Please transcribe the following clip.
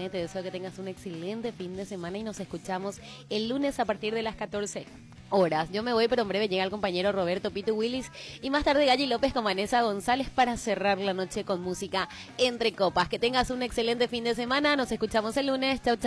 te deseo que tengas un excelente fin de semana y nos escuchamos el lunes a partir de las 14 horas. Yo me voy, pero en breve llega el compañero Roberto Pito Willis y más tarde Galli López con Vanessa González para cerrar la noche con música entre copas. Que tengas un excelente fin de semana, nos escuchamos el lunes. Chau, chau.